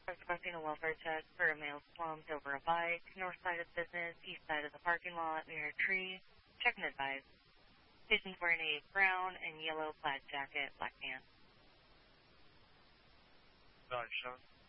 requesting a welfare check for a male slumped over a bike, north side of business, east side of the parking lot, near a tree. Check and advise. Patient's wearing a brown and yellow plaid jacket, black pants.